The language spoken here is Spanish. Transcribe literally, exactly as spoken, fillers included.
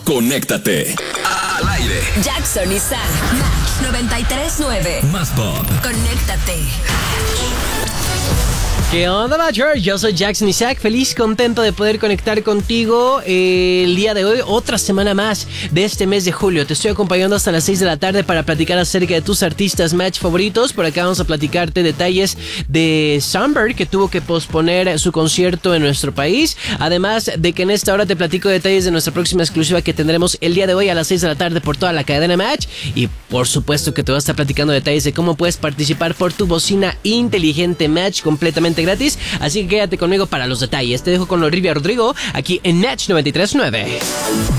Conéctate al aire. Jackson y Sam. Match noventa y tres nueve. Más pop. Conéctate. ¿Qué onda, Matcher? Yo soy Jackson Isaac, feliz, contento de poder conectar contigo eh, el día de hoy, otra semana más de este mes de julio. Te estoy acompañando hasta las seis de la tarde para platicar acerca de tus artistas Match favoritos. Por acá vamos a platicarte detalles de Sunbird, que tuvo que posponer su concierto en nuestro país. Además de que en esta hora te platico detalles de nuestra próxima exclusiva que tendremos el día de hoy a las seis de la tarde por toda la cadena Match. Y por supuesto que te voy a estar platicando detalles de cómo puedes participar por tu bocina inteligente Match completamente gratis, así que quédate conmigo para los detalles. Te dejo con Olivia Rodrigo aquí en Match noventa y tres nueve.